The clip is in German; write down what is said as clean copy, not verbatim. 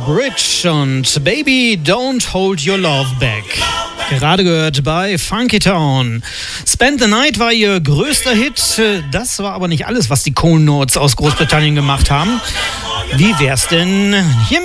Bridge und Baby Don't Hold Your Love Back. Gerade gehört bei Funky Town. Spend the Night war ihr größter Hit. Das war aber nicht alles, was die Cool Notes aus Großbritannien gemacht haben. Wie wär's denn hiermit?